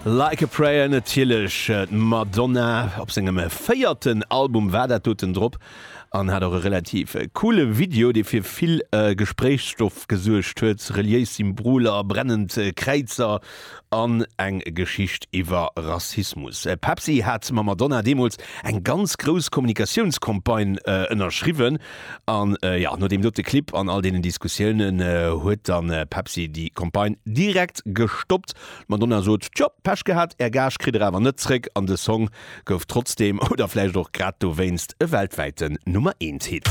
Like a Prayer natürlich Madonna op segem feierten Album war dat toten Drpp an hat auch relativ coole Video, die fir viel Gesprächsstoff gesuercht huet, Reliefsymboler, brennend Kreizer an eng Geschicht iwwer Rassismus. Pepsi hat ma Madonna demos eng ganz gros Kommunikationskompagne ënnerschriwen an no dem dotte Clip an all denen Diskussionen huet dann Pepsi die Kampagne direkt gestoppt. Madonna sot Pech gehabt, gasch krit awer nëtzrek an de Song gouf trotzdem oder fleich doch grad du west e weltweiten Nummer 1 Hit.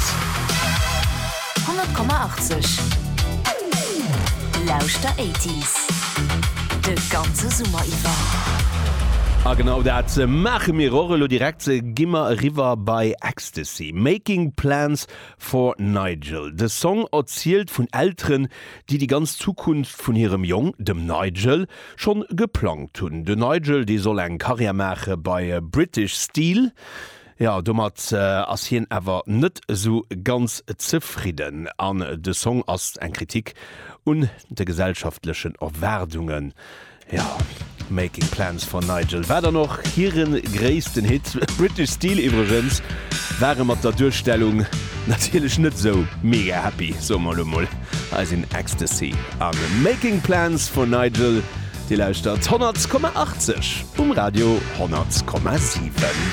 100,80 Lausch der 80s. De ganze Summer iwwer. Genau dat mache mir Rorelo direkt gimmer River bei Ecstasy. Making Plans for Nigel. De Song erzielt vun Älteren, die ganz Zukunft vun ihrem Jung, dem Nigel, schon geplant hun. De Nigel, die soll eng Karriere mache bei British Steel. Ja, dummert ass hien awer net so ganz zufrieden an de Song ass eng Kritik un de gesellschaftlichen Erwerdungen. Ja, Making Plans for Nigel. Wäder noch hierieren gréisten Hit British Steel Ivergens wäre mat der Durchstellung natürlich net so mega happy, so mal als in Ecstasy. An Making Plans for Nigel, die lauscht 100,80 Radio 100,7.